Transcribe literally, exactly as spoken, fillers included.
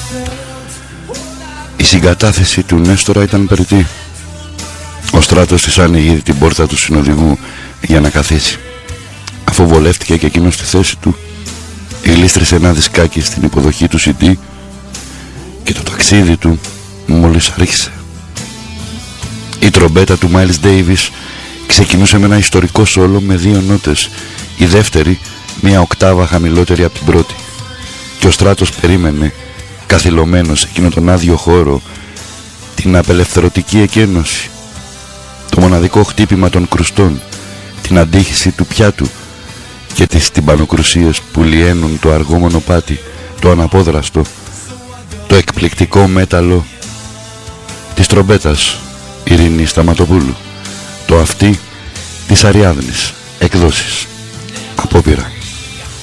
Η συγκατάθεση του Νέστορα ήταν περιττή. Ο Στράτος της άνοιγε την πόρτα του συνοδηγού για να καθίσει. Αφού βολεύτηκε και εκείνος στη θέση του, γλίστρησε ένα δισκάκι στην υποδοχή του σι ντι και το ταξίδι του μόλις άρχισε. Η τρομπέτα του Miles Davis ξεκινούσε με ένα ιστορικό σόλο με δύο νότες, η δεύτερη μία οκτάβα χαμηλότερη από την πρώτη, και ο Στράτος περίμενε καθυλωμένος σε εκείνο τον άδειο χώρο την απελευθερωτική εκένωση, το μοναδικό χτύπημα των κρουστών, την αντίχηση του πιάτου και τις τυμπανοκρουσίες που λιένουν το αργό μονοπάτι, το αναπόδραστο, το εκπληκτικό μέταλλο της τρομπέτας Ειρήνη Σταματοπούλου, το αυτί της Αριάδνης. Εκδόσεις Απόπειρα.